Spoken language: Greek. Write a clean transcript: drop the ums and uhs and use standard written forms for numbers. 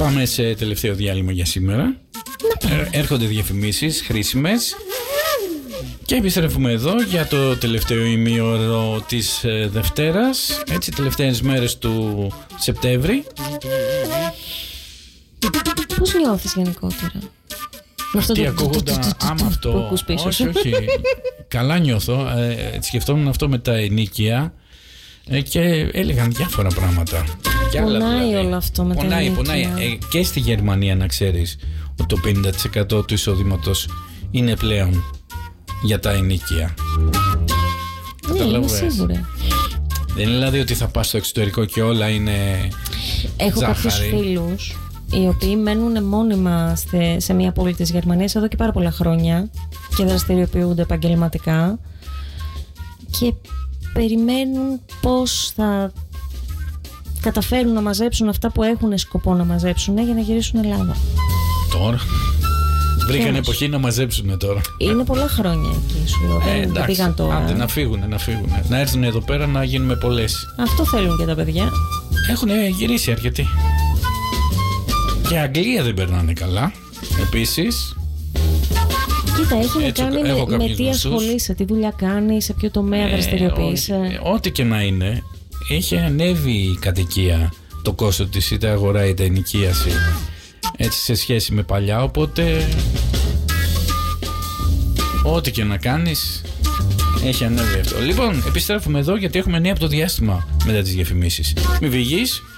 Πάμε σε τελευταίο διάλειμμα για σήμερα. Έρχονται διαφημίσεις χρήσιμες και επιστρέφουμε εδώ για το τελευταίο ημίωρο της Δευτέρας. Έτσι, τελευταίες μέρες του Σεπτέμβρη. Πώς νιώθεις γενικότερα? Αυτοί ακούγονται, άμα αυτό. Όχι, όχι. Καλά νιώθω. Σκεφτόμουν αυτό με τα ενίκια και έλεγαν διάφορα πράγματα. Πονάει όλο αυτό με τα ενίκια. Πονάει. Και στη Γερμανία, να ξέρεις ότι το 50% του εισοδήματος είναι πλέον για τα ενίκια. Ναι, είμαι σίγουρη. Δεν είναι δηλαδή ότι θα πας στο εξωτερικό και όλα είναι Έχω κάποιους φίλους οι οποίοι μένουν μόνιμα σε μια πόλη της Γερμανίας εδώ και πάρα πολλά χρόνια και δραστηριοποιούνται επαγγελματικά και περιμένουν πώς θα καταφέρουν να μαζέψουν αυτά που έχουν σκοπό να μαζέψουν για να γυρίσουν Ελλάδα. Τώρα βρήκαν εποχή να μαζέψουν τώρα. Είναι πολλά χρόνια εκεί, σου λέω. Δεν πήγαν τώρα. Άντε να φύγουν. Να έρθουν εδώ πέρα να γίνουμε πολλές. Αυτό θέλουν και τα παιδιά. Έχουν γυρίσει αρκετοί. Και Αγγλία δεν περνάνε καλά. Επίσης. Κοίτα, έχει να κάνει με τι ασχολείσαι, τι δουλειά κάνει, σε ποιο τομέα δραστηριοποιείσαι. Ό,τι και να είναι, έχει ανέβει η κατοικία, το κόστος της, είτε αγορά είτε ενοικίαση, έτσι σε σχέση με παλιά. Οπότε ό,τι και να κάνεις έχει ανέβει αυτό. Λοιπόν, επιστρέφουμε εδώ γιατί έχουμε νέα από το διάστημα μετά τις διαφημίσεις. Μην φύγεις.